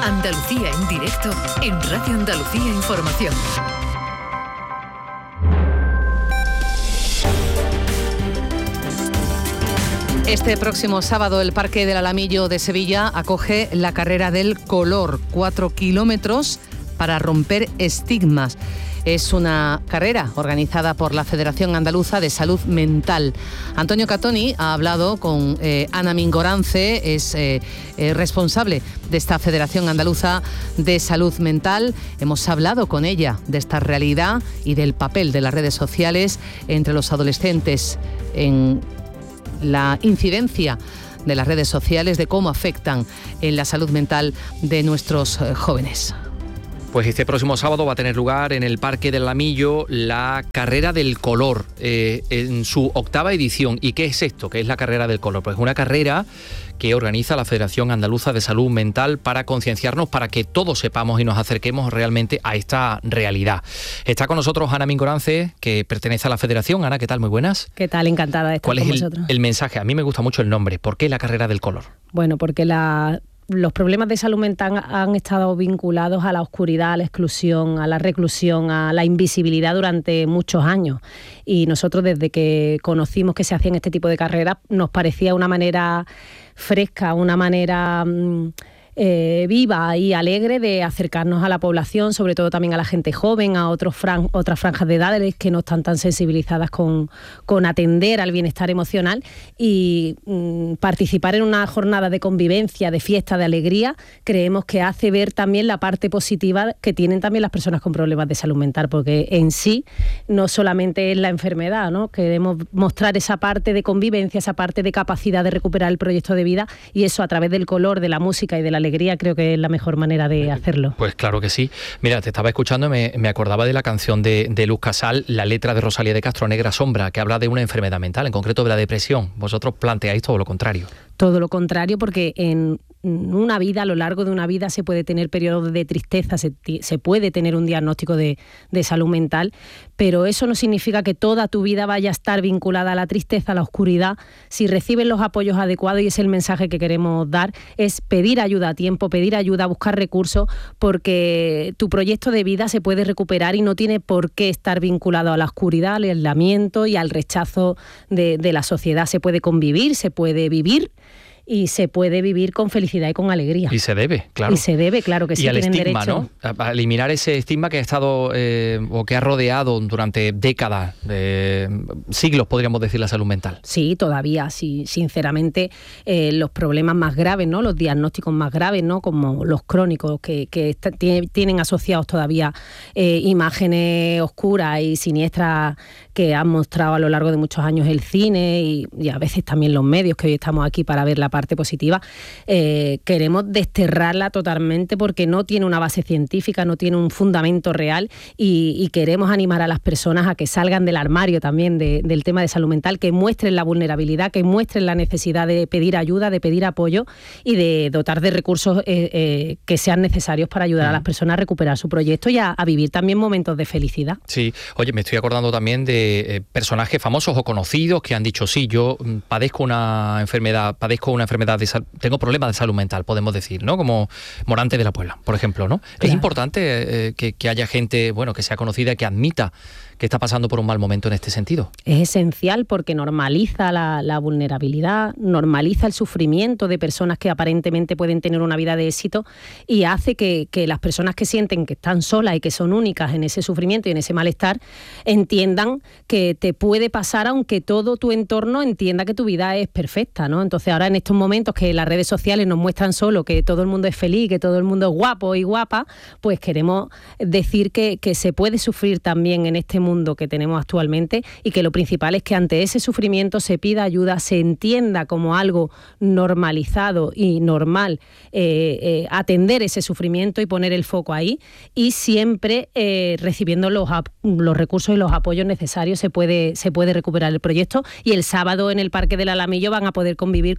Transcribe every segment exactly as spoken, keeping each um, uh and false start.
Andalucía en directo en Radio Andalucía Información. Este próximo sábado el Parque del Alamillo de Sevilla acoge la carrera del color, cuatro kilómetros para romper estigmas. Es una carrera organizada por la Federación Andaluza de Salud Mental. Antonio Catoni ha hablado con eh, Ana Mingorance, es eh, eh, responsable de esta Federación Andaluza de Salud Mental. Hemos hablado con ella de esta realidad y del papel de las redes sociales entre los adolescentes en la incidencia de las redes sociales, de cómo afectan en la salud mental de nuestros eh, jóvenes. Pues este próximo sábado va a tener lugar en el Parque del Alamillo la Carrera del Color, eh, en su octava edición. ¿Y qué es esto? ¿Qué es la Carrera del Color? Pues es una carrera que organiza la Federación Andaluza de Salud Mental para concienciarnos, para que todos sepamos y nos acerquemos realmente a esta realidad. Está con nosotros Ana Mingorance, que pertenece a la Federación. Ana, ¿qué tal? Muy buenas. ¿Qué tal? Encantada de estar con vosotros. ¿Cuál es el, el mensaje? A mí me gusta mucho el nombre. ¿Por qué la Carrera del Color? Bueno, porque la... los problemas de salud mental han estado vinculados a la oscuridad, a la exclusión, a la reclusión, a la invisibilidad durante muchos años. Y nosotros, desde que conocimos que se hacían este tipo de carreras, nos parecía una manera fresca, una manera mmm, eh, viva y alegre de acercarnos a la población, sobre todo también a la gente joven, a otros fran- otras franjas de edades que no están tan sensibilizadas con, con atender al bienestar emocional, y mmm, participar en una jornada de convivencia, de fiesta, de alegría, creemos que hace ver también la parte positiva que tienen también las personas con problemas de salud mental, porque en sí no solamente es la enfermedad, ¿no? Queremos mostrar esa parte de convivencia, esa parte de capacidad de recuperar el proyecto de vida, y eso a través del color, de la música y de la alegría, creo que es la mejor manera de hacerlo. Pues claro que sí. Mira, te estaba escuchando y me, me acordaba de la canción de, de Luz Casal, la letra de Rosalía de Castro, Negra Sombra, que habla de una enfermedad mental, en concreto de la depresión. Vosotros planteáis todo lo contrario. Todo lo contrario, porque en una vida, a lo largo de una vida, se puede tener periodos de tristeza, se, se puede tener un diagnóstico de, de salud mental, pero eso no significa que toda tu vida vaya a estar vinculada a la tristeza, a la oscuridad. Si recibes los apoyos adecuados, y es el mensaje que queremos dar, es pedir ayuda a tiempo, pedir ayuda, buscar recursos, porque tu proyecto de vida se puede recuperar y no tiene por qué estar vinculado a la oscuridad, al aislamiento y al rechazo de, de la sociedad. Se puede convivir, se puede vivir, y se puede vivir con felicidad y con alegría. Y se debe, claro. Y se debe, claro que sí. Y al estigma, derecho. ¿no? A eliminar ese estigma que ha estado eh, o que ha rodeado durante décadas, eh, siglos, podríamos decir, la salud mental. Sí, todavía, sí, sinceramente, eh, los problemas más graves, ¿no? Los diagnósticos más graves, ¿no? Como los crónicos, que, que está, tiene, tienen asociados todavía eh, imágenes oscuras y siniestras que han mostrado a lo largo de muchos años el cine y, y a veces también los medios, que hoy estamos aquí para ver la parte positiva. Eh, queremos desterrarla totalmente porque no tiene una base científica, no tiene un fundamento real, y, y queremos animar a las personas a que salgan del armario también de, del tema de salud mental, que muestren la vulnerabilidad, que muestren la necesidad de pedir ayuda, de pedir apoyo y de dotar de recursos eh, eh, que sean necesarios para ayudar uh-huh. a las personas a recuperar su proyecto y a, a vivir también momentos de felicidad. Sí, oye, me estoy acordando también de eh, personajes famosos o conocidos que han dicho, sí, yo padezco una enfermedad, padezco una enfermedad de sal- tengo problemas de salud mental, podemos decir, ¿no? Como Morante de la Puebla, por ejemplo, ¿no? Claro. Es importante eh, que, que haya gente, bueno, que sea conocida, que admita que está pasando por un mal momento en este sentido. Es esencial porque normaliza la, la vulnerabilidad, normaliza el sufrimiento de personas que aparentemente pueden tener una vida de éxito, y hace que, que las personas que sienten que están solas y que son únicas en ese sufrimiento y en ese malestar entiendan que te puede pasar aunque todo tu entorno entienda que tu vida es perfecta, ¿no? Entonces ahora, en estos momentos que las redes sociales nos muestran solo que todo el mundo es feliz, que todo el mundo es guapo y guapa, pues queremos decir que, que se puede sufrir también en este mundo que tenemos actualmente, y que lo principal es que ante ese sufrimiento se pida ayuda, se entienda como algo normalizado y normal eh, eh, atender ese sufrimiento y poner el foco ahí, y siempre eh, recibiendo los, los recursos y los apoyos necesarios se puede, se puede recuperar el proyecto. Y el sábado en el Parque del Alamillo van a poder convivir con personas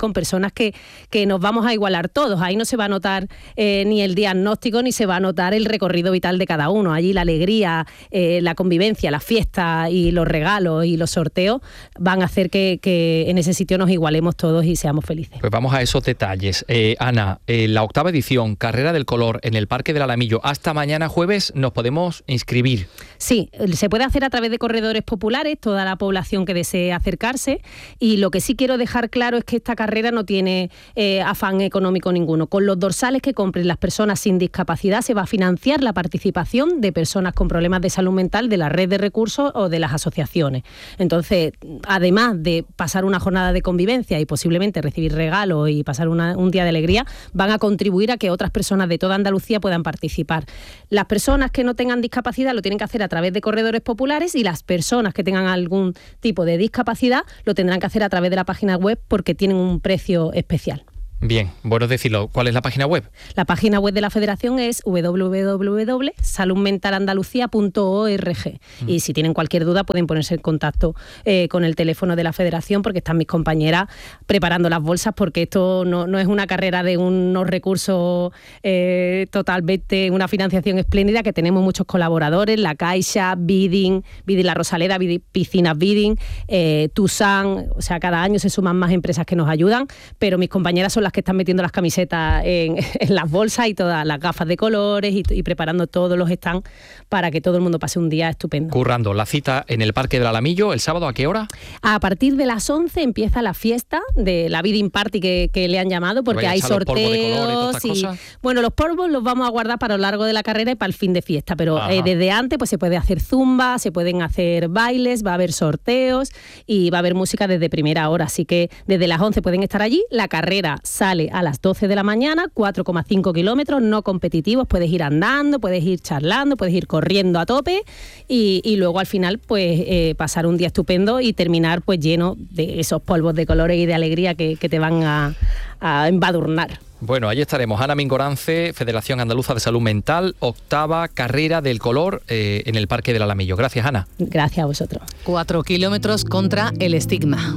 personas que, que nos vamos a igualar todos. Ahí no se va a notar eh, ni el diagnóstico ni se va a notar el recorrido vital de cada uno. Allí la alegría, eh, la convivencia, la fiesta y los regalos y los sorteos van a hacer que, que en ese sitio nos igualemos todos y seamos felices. Pues vamos a esos detalles. Eh, Ana, eh, la octava edición, Carrera del Color, en el Parque del Alamillo, hasta mañana jueves nos podemos inscribir. Sí, se puede hacer a través de corredores populares, toda la población que desee acercarse, y lo que sí quiero dejar claro es que esta carrera no tiene eh, afán económico ninguno. Con los dorsales que compren las personas sin discapacidad se va a financiar la participación de personas con problemas de salud mental de la red de recursos o de las asociaciones. Entonces, además de pasar una jornada de convivencia y posiblemente recibir regalos y pasar una, un día de alegría, van a contribuir a que otras personas de toda Andalucía puedan participar. Las personas que no tengan discapacidad lo tienen que hacer a través de corredores populares, y las personas que tengan algún tipo de discapacidad lo tendrán que hacer a través de la página web porque tienen un precio especial. Bien, bueno decirlo. ¿Cuál es la página web? La página web de la Federación es doble u doble u doble u punto salud mental andalucía punto org. Mm. Y si tienen cualquier duda pueden ponerse en contacto eh, con el teléfono de la Federación, porque están mis compañeras preparando las bolsas, porque esto no, no es una carrera de unos recursos eh, totalmente, una financiación espléndida, que tenemos muchos colaboradores, la Caixa, Bidding, Bidding La Rosaleda, Bidding, Piscinas Bidding, eh, Tusan, o sea, cada año se suman más empresas que nos ayudan, pero mis compañeras son las que están metiendo las camisetas en, en las bolsas y todas las gafas de colores y, y preparando todos los stands para que todo el mundo pase un día estupendo. Currando. La cita en el Parque del Alamillo, ¿el sábado a qué hora? A partir de las once empieza la fiesta de la Bidding Party que, que le han llamado, porque hay sorteos y, y bueno, los polvos los vamos a guardar para lo largo de la carrera y para el fin de fiesta, pero eh, desde antes pues se puede hacer zumba, se pueden hacer bailes, va a haber sorteos y va a haber música desde primera hora, así que desde las once pueden estar allí. La carrera sale a las doce de la mañana, cuatro coma cinco kilómetros no competitivos, puedes ir andando, puedes ir charlando, puedes ir corriendo a tope y, y luego al final pues eh, pasar un día estupendo y terminar pues lleno de esos polvos de colores y de alegría que, que te van a, a embadurnar. Bueno, ahí estaremos. Ana Mingorance, Federación Andaluza de Salud Mental, octava Carrera del Color eh, en el Parque del Alamillo. Gracias, Ana. Gracias a vosotros. Cuatro kilómetros contra el estigma.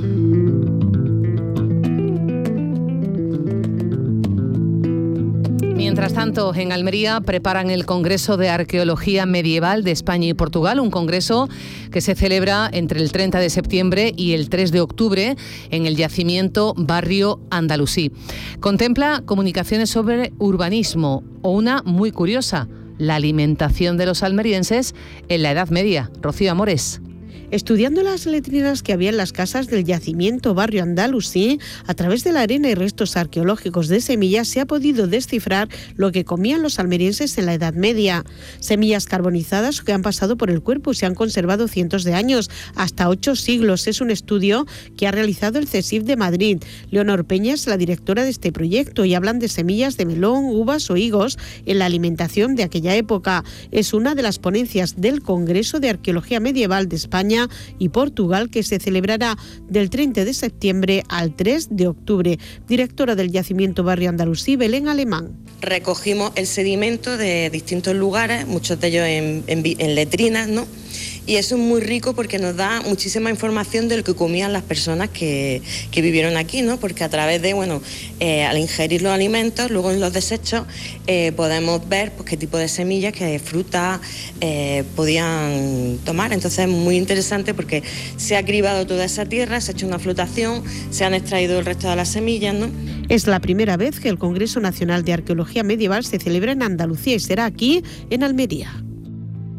Mientras tanto, en Almería preparan el Congreso de Arqueología Medieval de España y Portugal, un congreso que se celebra entre el treinta de septiembre y el tres de octubre en el yacimiento Barrio Andalusí. Contempla comunicaciones sobre urbanismo o una muy curiosa, la alimentación de los almerienses en la Edad Media. Rocío Amores. Estudiando las letrinas que había en las casas del yacimiento Barrio Andalusí, a través de la arena y restos arqueológicos de semillas se ha podido descifrar lo que comían los almerienses en la Edad Media. Semillas carbonizadas que han pasado por el cuerpo y se han conservado cientos de años, hasta ocho siglos. Es un estudio que ha realizado el CSIC de Madrid. Leonor Peña es la directora de este proyecto y hablan de semillas de melón, uvas o higos en la alimentación de aquella época. Es una de las ponencias del Congreso de Arqueología Medieval de España y Portugal, que se celebrará del treinta de septiembre al tres de octubre. Directora del yacimiento Barrio Andalusí, Belén Alemán. Recogimos el sedimento de distintos lugares, muchos de ellos en, en, en letrinas, ¿no? Y eso es muy rico porque nos da muchísima información de lo que comían las personas que, que vivieron aquí, ¿no? Porque a través de, bueno, eh, al ingerir los alimentos, luego en los desechos, eh, podemos ver pues, qué tipo de semillas, qué frutas eh, podían tomar. Entonces es muy interesante porque se ha cribado toda esa tierra, se ha hecho una flotación, se han extraído el resto de las semillas, ¿no? Es la primera vez que el Congreso Nacional de Arqueología Medieval se celebra en Andalucía y será aquí, en Almería.